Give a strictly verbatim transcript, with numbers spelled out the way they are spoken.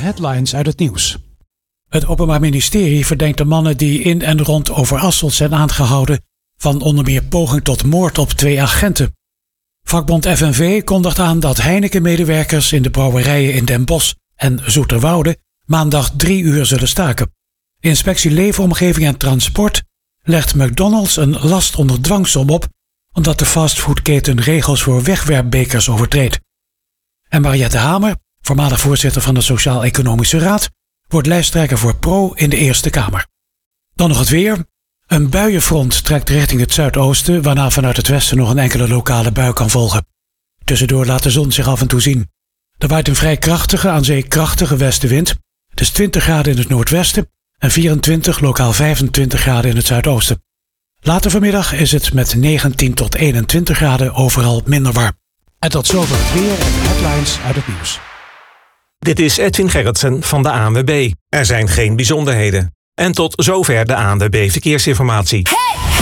headlines uit het nieuws. Het Openbaar Ministerie verdenkt de mannen die in en rond Overasselt zijn aangehouden van onder meer poging tot moord op twee agenten. Vakbond F N V kondigt aan dat Heineken-medewerkers in de brouwerijen in Den Bosch en Zoeterwoude maandag drie uur zullen staken. De Inspectie Leefomgeving en Transport legt McDonald's een last onder dwangsom op omdat de fastfoodketen regels voor wegwerpbekers overtreedt. En Mariette Hamer, voormalig voorzitter van de Sociaal-Economische Raad, wordt lijsttrekker voor Pro in de Eerste Kamer. Dan nog het weer. Een buienfront trekt richting het zuidoosten, waarna vanuit het westen nog een enkele lokale bui kan volgen. Tussendoor laat de zon zich af en toe zien. Er waait een vrij krachtige, aan zee krachtige westenwind. Het is twintig graden in het noordwesten en vierentwintig, lokaal vijfentwintig graden in het zuidoosten. Later vanmiddag is het met negentien tot eenentwintig graden overal minder warm. En tot zover het weer en de headlines uit het nieuws. Dit is Edwin Gerritsen van de A N W B. Er zijn geen bijzonderheden. En tot zover de A N W B Verkeersinformatie. Hey!